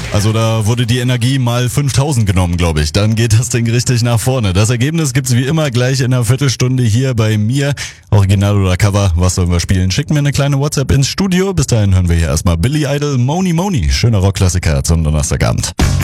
Also da wurde die Energie mal 5000 genommen, glaube ich. Dann geht das Ding richtig nach vorne. Das Ergebnis gibt's wie immer gleich in einer Viertelstunde hier bei mir. Original oder Cover, was sollen wir spielen? Schickt mir eine kleine WhatsApp ins Studio. Bis dahin hören wir hier erstmal Billy Idol, Moni Moni. Schöner Rockklassiker zum Donnerstagabend.